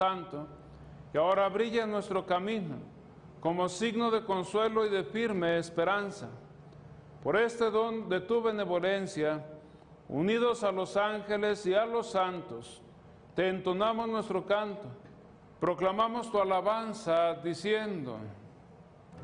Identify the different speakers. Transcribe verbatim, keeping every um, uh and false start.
Speaker 1: Santo, que ahora brilla en nuestro camino, como signo de consuelo y de firme esperanza. Por este don de tu benevolencia, unidos a los ángeles y a los santos, te entonamos nuestro canto, proclamamos tu alabanza diciendo: